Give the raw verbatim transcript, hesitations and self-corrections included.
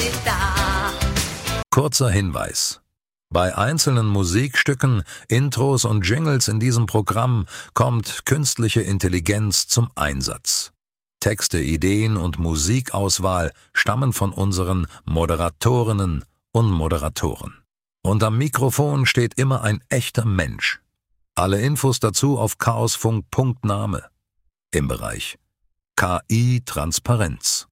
da. Kurzer Hinweis: Bei einzelnen Musikstücken, Intros und Jingles in diesem Programm kommt künstliche Intelligenz zum Einsatz. Texte, Ideen und Musikauswahl stammen von unseren Moderatorinnen und Moderatoren. Und am Mikrofon steht immer ein echter Mensch. Alle Infos dazu auf chaosfunk punkt name im Bereich K I-Transparenz.